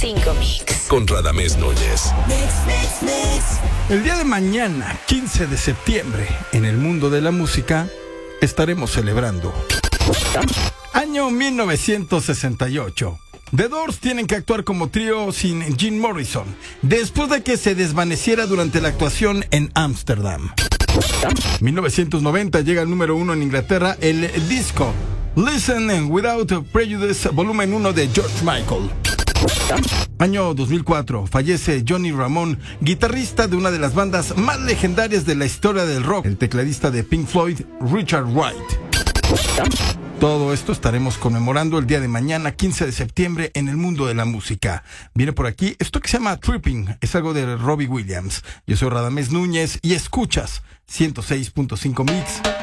100.5 Mix. Con Radamés Núñez. El día de mañana, 15 de septiembre, en el mundo de la música, estaremos celebrando. Año 1968. The Doors tienen que actuar como trío sin Jim Morrison, después de que se desvaneciera durante la actuación en Ámsterdam. 1990 llega al número 1 en Inglaterra el disco Listen Without Prejudice, volumen 1 de George Michael. Año 2004, fallece Johnny Ramone, guitarrista de una de las bandas más legendarias de la historia del rock, el tecladista de Pink Floyd, Richard Wright. Todo esto estaremos conmemorando el día de mañana, 15 de septiembre, en el mundo de la música. Viene por aquí esto que se llama Tripping, es algo de Robbie Williams. Yo soy Radamés Núñez y escuchas 106.5 Mix.